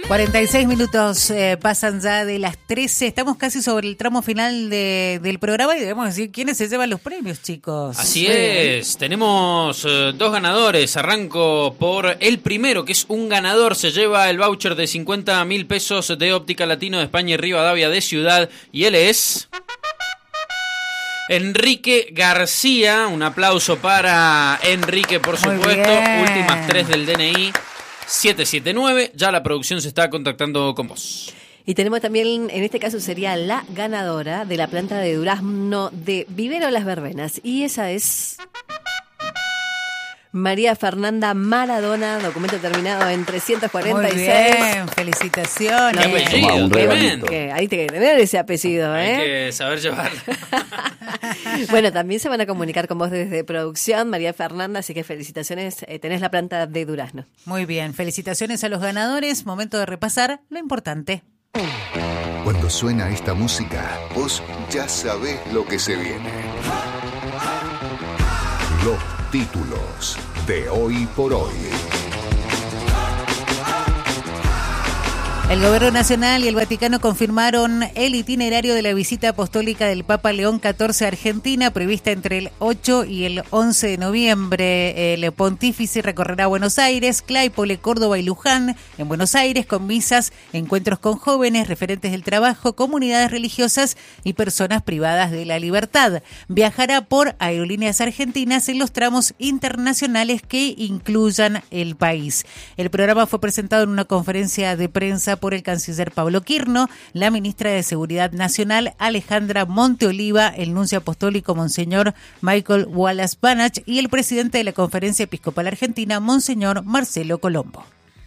46 minutos pasan ya de las 13. Estamos casi sobre el tramo final del programa y debemos decir quiénes se llevan los premios, chicos. Así es, tenemos dos ganadores. Arranco por el primero, que es un ganador. Se lleva el voucher de 50.000 pesos de Óptica Latino de España y Rivadavia de Ciudad. Y él es Enrique García. Un aplauso para Enrique, por supuesto. Últimas 3 del DNI. 779, ya la producción se está contactando con vos. Y tenemos también, en este caso sería la ganadora de la planta de durazno de Vivero Las Verbenas. Y esa es María Fernanda Maradona, documento terminado en 346. Muy bien, felicitaciones. Qué apellido, tremendo. Ahí te que tener ese apellido, Hay que saber llevarlo. Bueno, también se van a comunicar con vos desde producción, María Fernanda, así que felicitaciones, tenés la planta de durazno. Muy bien, felicitaciones a los ganadores, momento de repasar lo importante. Cuando suena esta música, vos ya sabés lo que se viene. Los títulos de Hoy por Hoy. El Gobierno Nacional y el Vaticano confirmaron el itinerario de la visita apostólica del Papa León XIV a Argentina, prevista entre el 8 y el 11 de noviembre. El pontífice recorrerá Buenos Aires, Claypole, Córdoba y Luján. En Buenos Aires, con misas, encuentros con jóvenes, referentes del trabajo, comunidades religiosas y personas privadas de la libertad. Viajará por aerolíneas argentinas en los tramos internacionales que incluyan el país. El programa fue presentado en una conferencia de prensa por el canciller Pablo Quirno, la ministra de Seguridad Nacional Alejandra Monteoliva, el nuncio apostólico Monseñor Michael Wallace Banach y el presidente de la Conferencia Episcopal Argentina, Monseñor Marcelo Colombo.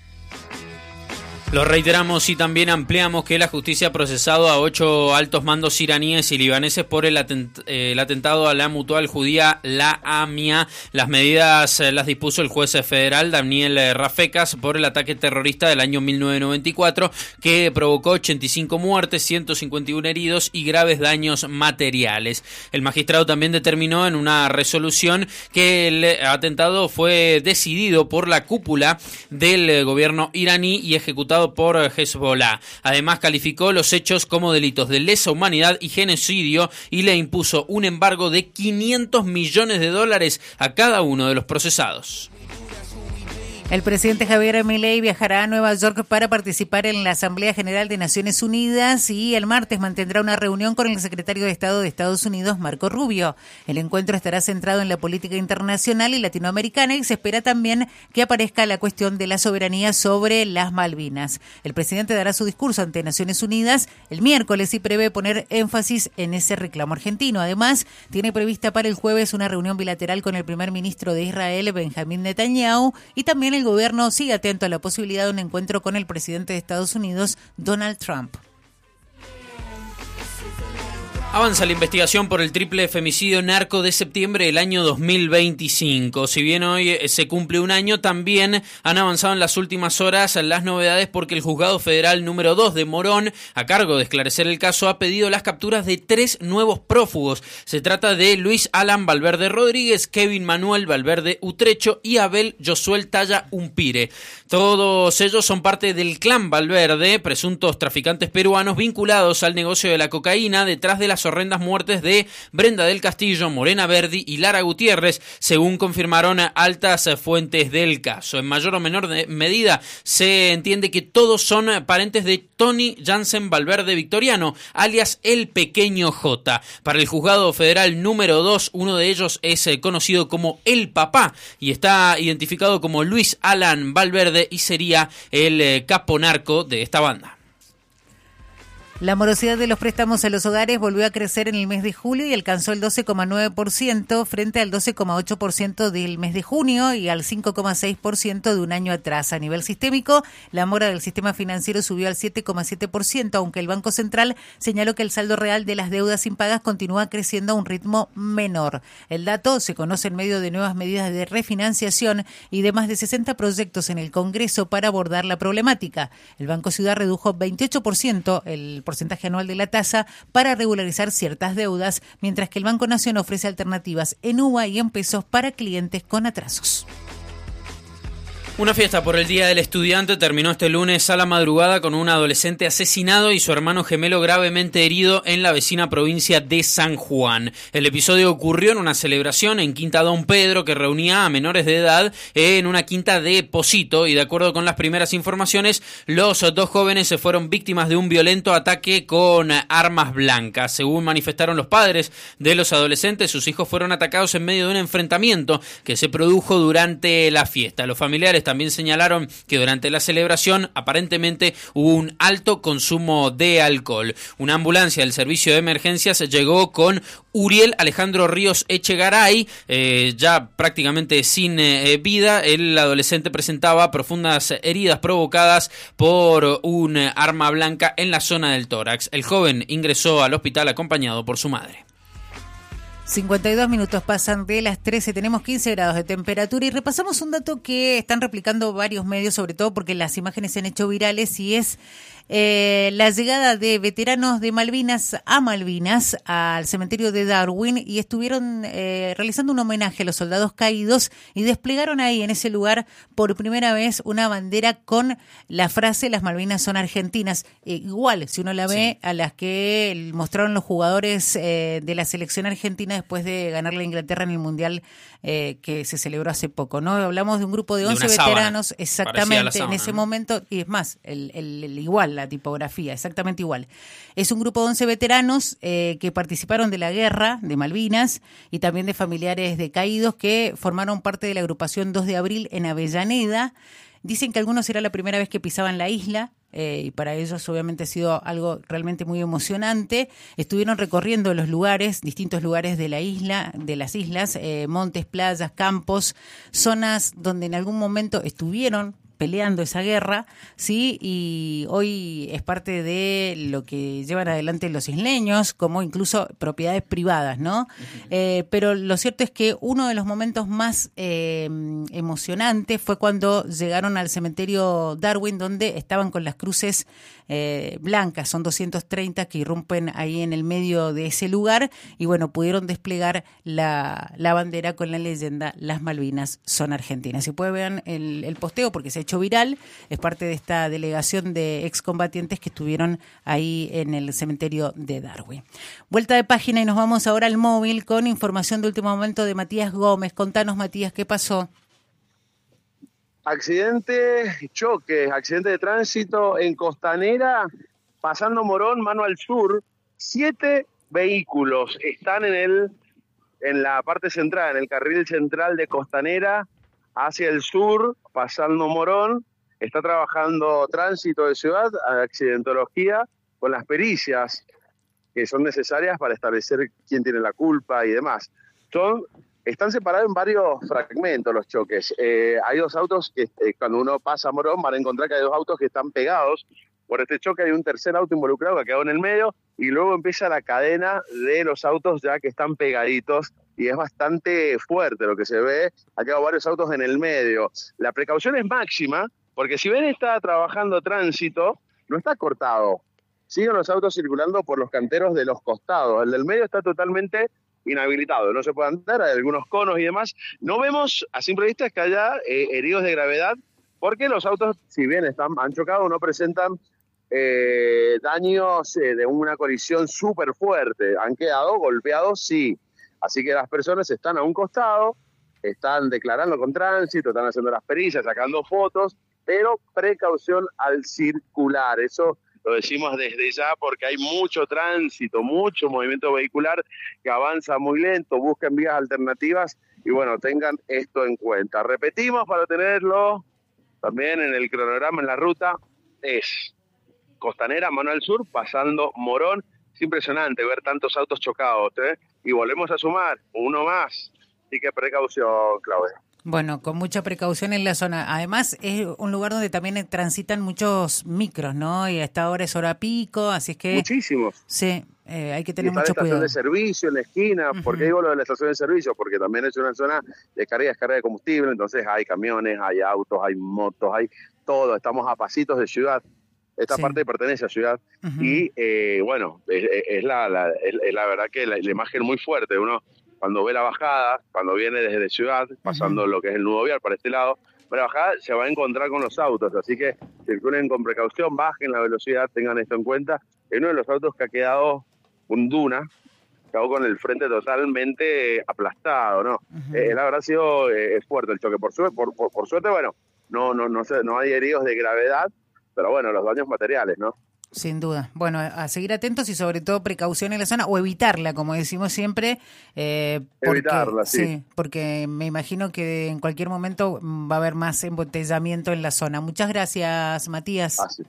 Lo reiteramos y también ampliamos que la justicia ha procesado a 8 altos mandos iraníes y libaneses por el atentado a la mutual judía La Amia. Las medidas las dispuso el juez federal Daniel Rafecas por el ataque terrorista del año 1994 que provocó 85 muertes, 151 heridos y graves daños materiales. El magistrado también determinó en una resolución que el atentado fue decidido por la cúpula del gobierno iraní y ejecutado por Hezbollah. Además, calificó los hechos como delitos de lesa humanidad y genocidio y le impuso un embargo de $500 millones a cada uno de los procesados. El presidente Javier Milei viajará a Nueva York para participar en la Asamblea General de Naciones Unidas y el martes mantendrá una reunión con el secretario de Estado de Estados Unidos, Marco Rubio. El encuentro estará centrado en la política internacional y latinoamericana y se espera también que aparezca la cuestión de la soberanía sobre las Malvinas. El presidente dará su discurso ante Naciones Unidas el miércoles y prevé poner énfasis en ese reclamo argentino. Además, tiene prevista para el jueves una reunión bilateral con el primer ministro de Israel, Benjamín Netanyahu, y también el gobierno sigue atento a la posibilidad de un encuentro con el presidente de Estados Unidos, Donald Trump. Avanza la investigación por el triple femicidio narco de septiembre del año 2025. Si bien hoy se cumple un año, también han avanzado en las últimas horas las novedades porque el Juzgado Federal número 2 de Morón, a cargo de esclarecer el caso, ha pedido las capturas de 3 nuevos prófugos. Se trata de Luis Alan Valverde Rodríguez, Kevin Manuel Valverde Utrecho y Abel Josuel Talla Umpire. Todos ellos son parte del clan Valverde, presuntos traficantes peruanos vinculados al negocio de la cocaína detrás de las horrendas muertes de Brenda del Castillo, Morena Verdi y Lara Gutiérrez, según confirmaron altas fuentes del caso. En mayor o menor medida se entiende que todos son parientes de Tony Jansen Valverde Victoriano, alias El Pequeño J. Para el Juzgado Federal número 2, uno de ellos es conocido como El Papá y está identificado como Luis Alan Valverde y sería el capo narco de esta banda. La morosidad de los préstamos a los hogares volvió a crecer en el mes de julio y alcanzó el 12,9% frente al 12,8% del mes de junio y al 5,6% de un año atrás. A nivel sistémico, la mora del sistema financiero subió al 7,7%, aunque el Banco Central señaló que el saldo real de las deudas impagas continúa creciendo a un ritmo menor. El dato se conoce en medio de nuevas medidas de refinanciación y de más de 60 proyectos en el Congreso para abordar la problemática. El Banco Ciudad redujo 28% el porcentaje anual de la tasa para regularizar ciertas deudas, mientras que el Banco Nación ofrece alternativas en UVA y en pesos para clientes con atrasos. Una fiesta por el Día del Estudiante terminó este lunes a la madrugada con un adolescente asesinado y su hermano gemelo gravemente herido en la vecina provincia de San Juan. El episodio ocurrió en una celebración en Quinta Don Pedro que reunía a menores de edad en una quinta de Posito y de acuerdo con las primeras informaciones, los dos jóvenes se fueron víctimas de un violento ataque con armas blancas. Según manifestaron los padres de los adolescentes, sus hijos fueron atacados en medio de un enfrentamiento que se produjo durante la fiesta. Los familiares también señalaron que durante la celebración aparentemente hubo un alto consumo de alcohol. Una ambulancia del servicio de emergencias llegó con Uriel Alejandro Ríos Echegaray, ya prácticamente sin vida. El adolescente presentaba profundas heridas provocadas por un arma blanca en la zona del tórax. El joven ingresó al hospital acompañado por su madre. 52 minutos pasan de las 13, tenemos 15 grados de temperatura y repasamos un dato que están replicando varios medios, sobre todo porque las imágenes se han hecho virales y es la llegada de veteranos de Malvinas al cementerio de Darwin y estuvieron realizando un homenaje a los soldados caídos y desplegaron ahí en ese lugar por primera vez una bandera con la frase "Las Malvinas son argentinas", igual si uno la ve a las que mostraron los jugadores de la selección argentina después de ganarle a Inglaterra en el Mundial que se celebró hace poco, ¿no? Hablamos de un grupo de 11 veteranos, exactamente, en ese momento, y es más, igual la tipografía, exactamente igual. Es un grupo de 11 veteranos que participaron de la guerra de Malvinas y también de familiares de caídos que formaron parte de la agrupación 2 de abril en Avellaneda. Dicen que algunos era la primera vez que pisaban la isla, y para ellos obviamente ha sido algo realmente muy emocionante. Estuvieron recorriendo los lugares, distintos lugares de la isla, de las islas, montes, playas, campos, zonas donde en algún momento estuvieron peleando esa guerra, sí, y hoy es parte de lo que llevan adelante los isleños, como incluso propiedades privadas, ¿no? Pero lo cierto es que uno de los momentos más emocionantes fue cuando llegaron al cementerio Darwin, donde estaban con las cruces blancas, son 230 que irrumpen ahí en el medio de ese lugar, y bueno, pudieron desplegar la bandera con la leyenda "Las Malvinas son argentinas". Si pueden ver el posteo porque se ha hecho viral, es parte de esta delegación de excombatientes que estuvieron ahí en el cementerio de Darwin. Vuelta de página y nos vamos ahora al móvil con información de último momento de Matías Gómez. Contanos, Matías, ¿qué pasó? Accidente de tránsito en Costanera, pasando Morón, mano al sur. 7 vehículos están en la parte central, en el carril central de Costanera, hacia el sur, pasando Morón. Está trabajando tránsito de ciudad, accidentología, con las pericias que son necesarias para establecer quién tiene la culpa y demás. Están separados en varios fragmentos los choques. Hay 2 autos que cuando uno pasa a Morón van a encontrar que hay 2 autos que están pegados. Por este choque hay un tercer auto involucrado que quedó en el medio y luego empieza la cadena de los autos ya que están pegaditos y es bastante fuerte lo que se ve. Ha quedado varios autos en el medio. La precaución es máxima porque si ven está trabajando tránsito, no está cortado. Siguen los autos circulando por los canteros de los costados. El del medio está totalmente inhabilitado, no se puede andar, hay algunos conos y demás. No vemos a simple vista que haya heridos de gravedad, porque los autos, si bien han chocado, no presentan daños de una colisión súper fuerte. Han quedado golpeados, sí. Así que las personas están a un costado, están declarando con tránsito, están haciendo las pericias, sacando fotos, pero precaución al circular. Eso lo decimos desde ya porque hay mucho tránsito, mucho movimiento vehicular que avanza muy lento, busquen vías alternativas y bueno, tengan esto en cuenta. Repetimos para tenerlo también en el cronograma, en la ruta, es Costanera, mano al sur, pasando Morón. Es impresionante ver tantos autos chocados, y volvemos a sumar uno más. Así que precaución, Claudia. Bueno, con mucha precaución en la zona. Además, es un lugar donde también transitan muchos micros, ¿no? Y hasta ahora es hora pico, así es que... Muchísimos. Sí, hay que tener mucho mucho cuidado. Está la estación de servicio en la esquina. ¿Por qué digo lo de la estación de servicio? Porque también es una zona de carga y descarga de combustible, entonces hay camiones, hay autos, hay motos, hay todo. Estamos a pasitos de ciudad. Esta parte pertenece a ciudad y bueno, es la verdad que la imagen muy fuerte. Uno cuando ve la bajada, cuando viene desde ciudad, pasando lo que es el nudo vial para este lado, primera bajada se va a encontrar con los autos, así que circulen con precaución, bajen la velocidad, tengan esto en cuenta. Es uno de los autos que ha quedado un duna, quedó con el frente totalmente aplastado, ¿no? La verdad ha sido fuerte el choque. Por suerte, bueno, no hay heridos de gravedad, pero bueno, los daños materiales, ¿no? Sin duda. Bueno, a seguir atentos y sobre todo precaución en la zona o evitarla, como decimos siempre. Evitarla, sí. Porque me imagino que en cualquier momento va a haber más embotellamiento en la zona. Muchas gracias, Matías. Sí.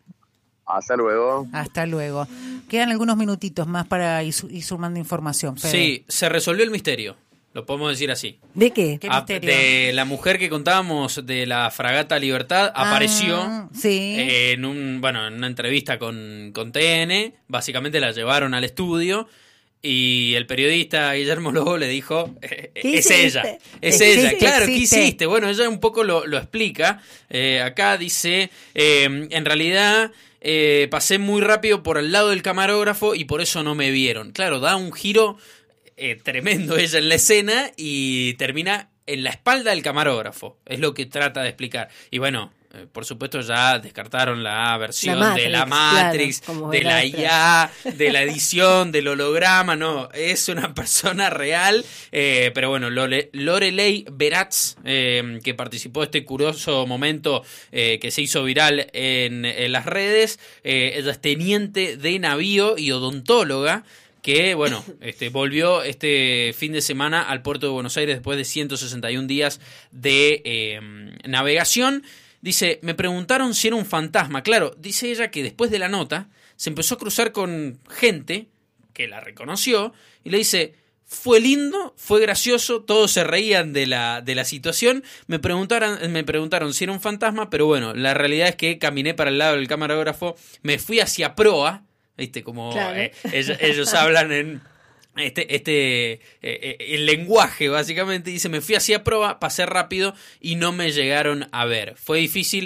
Hasta luego. Hasta luego. Quedan algunos minutitos más para ir sumando información. Fede. Sí, se resolvió el misterio. Lo podemos decir así. ¿De qué? ¿Qué misterio? De la mujer que contábamos de la fragata Libertad, apareció sí. en una entrevista con TN. Básicamente la llevaron al estudio y el periodista Guillermo Lobo le dijo, es ella, claro, ¿qué hiciste? Bueno, ella un poco lo explica. Acá dice, en realidad pasé muy rápido por al lado del camarógrafo y por eso no me vieron. Claro, da un giro tremendo ella en la escena y termina en la espalda del camarógrafo. Es lo que trata de explicar. Y bueno, por supuesto ya descartaron la versión de la Matrix, claro, de la IA, de la edición, del holograma. No, es una persona real. Pero bueno, Lorelei Beratz, que participó de este curioso momento que se hizo viral en las redes. Ella es teniente de navío y odontóloga, que, bueno, volvió este fin de semana al puerto de Buenos Aires después de 161 días de navegación. Dice, me preguntaron si era un fantasma. Claro, dice ella que después de la nota se empezó a cruzar con gente que la reconoció y le dice, fue lindo, fue gracioso, todos se reían de la situación. Me preguntaron si era un fantasma, pero bueno, la realidad es que caminé para el lado del camarógrafo, me fui hacia proa. ¿Viste? Como claro. Ellos hablan en el lenguaje, básicamente. Dice, me fui hacia proa, pasé rápido y no me llegaron a ver. Fue difícil,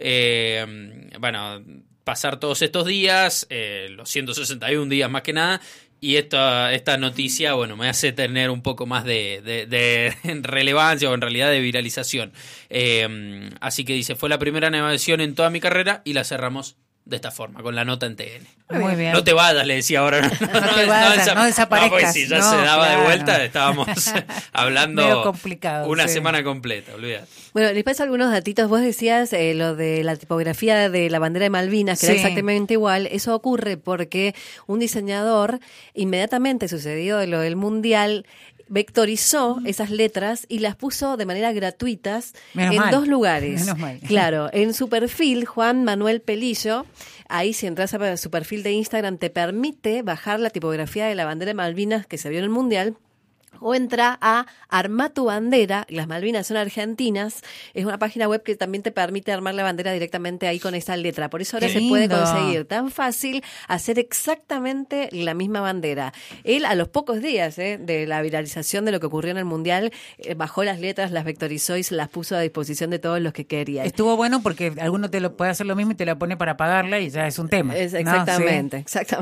pasar todos estos días, los 161 días más que nada. Y esta noticia, bueno, me hace tener un poco más de relevancia o en realidad de viralización. Así que dice, fue la primera navegación en toda mi carrera y la cerramos de esta forma, con la nota en TN. Muy bien. No te vayas, le decía ahora. No desaparezcas. Pues si ya se daba de vuelta, estábamos hablando complicado, una semana completa, olvídate. Bueno, les paso algunos datitos. Vos decías lo de la tipografía de la bandera de Malvinas, que era exactamente igual. Eso ocurre porque un diseñador, inmediatamente sucedió lo del Mundial, vectorizó esas letras y las puso de manera gratuitas dos lugares. Menos mal. Claro, en su perfil, Juan Manuel Pelillo, ahí si entras a su perfil de Instagram te permite bajar la tipografía de la bandera de Malvinas que se vio en el Mundial. O entra a Armá tu bandera, las Malvinas son argentinas, es una página web que también te permite armar la bandera directamente ahí con esa letra. Por eso ahora se puede conseguir tan fácil hacer exactamente la misma bandera. Él a los pocos días de la viralización de lo que ocurrió en el Mundial, bajó las letras, las vectorizó y se las puso a disposición de todos los que querían. Estuvo bueno porque alguno te lo puede hacer lo mismo y te la pone para pagarla y ya es un tema. Exactamente.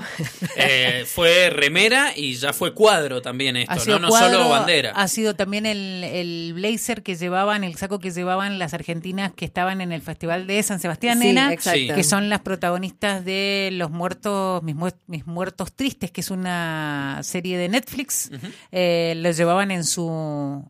Fue remera y ya fue cuadro también esto, ¿no? Solo bandera. Ha sido también el blazer que llevaban, el saco que llevaban las argentinas que estaban en el Festival de San Sebastián, nena, que son las protagonistas de Los Muertos, mis Muertos Tristes, que es una serie de Netflix. Los llevaban en su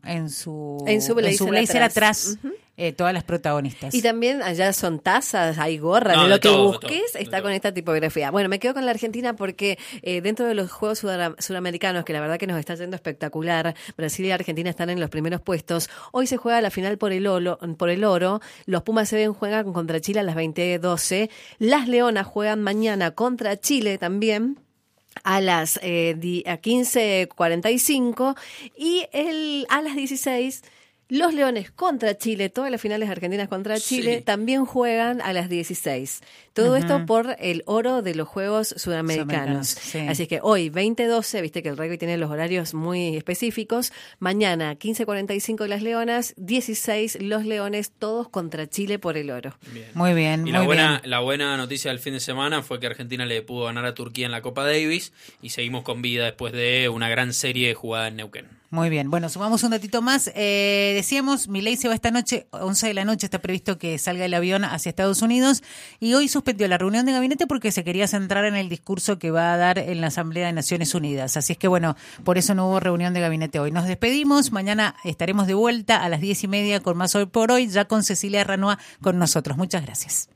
blazer atrás. Todas las protagonistas. Y también allá son tazas, hay gorras, de lo que busques está con esta tipografía. Bueno, me quedo con la Argentina porque dentro de los Juegos Sudamericanos, que la verdad que nos está yendo espectacular, Brasil y Argentina están en los primeros puestos. Hoy se juega la final por el oro. Los Pumas se ven juegan contra Chile a las 20:12. Las Leonas juegan mañana contra Chile también a las 15:45 y a las 16. Los Leones contra Chile, todas las finales argentinas contra Chile, también juegan a las 16. Todo esto por el oro de los Juegos Sudamericanos. Así que hoy, 20:12, viste que el rugby tiene los horarios muy específicos. Mañana, 15:45 las Leonas, 16 los Leones, todos contra Chile por el oro. Bien. Muy bien, y la buena noticia del fin de semana fue que Argentina le pudo ganar a Turquía en la Copa Davis y seguimos con vida después de una gran serie jugada en Neuquén. Muy bien, bueno, sumamos un datito más. Decíamos, Milei se va esta noche, 11 de la noche está previsto que salga el avión hacia Estados Unidos, y hoy suspendió la reunión de gabinete porque se quería centrar en el discurso que va a dar en la Asamblea de Naciones Unidas. Así es que bueno, por eso no hubo reunión de gabinete hoy. Nos despedimos, mañana estaremos de vuelta a las 10:30 con más Hoy por Hoy, ya con Cecilia Ranoa con nosotros. Muchas gracias.